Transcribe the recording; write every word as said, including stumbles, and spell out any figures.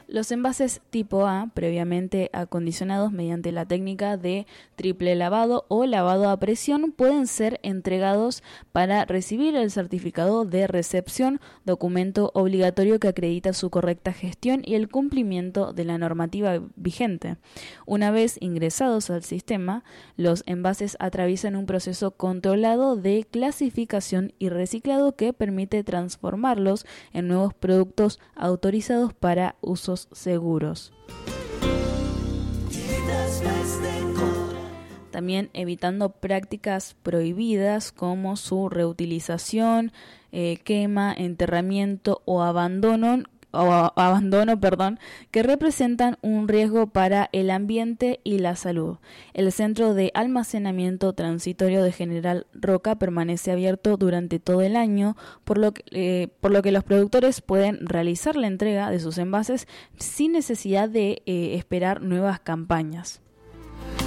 Los envases tipo A, previamente acondicionados mediante la técnica de triple lavado o lavado a presión, pueden ser entregados para recibir el certificado de recepción, documento obligatorio que acredita su correcta gestión y el cumplimiento de la normativa vigente. Una vez ingresados al sistema, los envases atraviesan un proceso controlado de clasificación y reciclado que permite transformarlos en nuevos productos autorizados para usos seguros. También evitando prácticas prohibidas como su reutilización, eh, quema, enterramiento o abandono o abandono, perdón, que representan un riesgo para el ambiente y la salud. El centro de almacenamiento transitorio de General Roca permanece abierto durante todo el año, por lo que, eh, por lo que los productores pueden realizar la entrega de sus envases sin necesidad de eh, esperar nuevas campañas.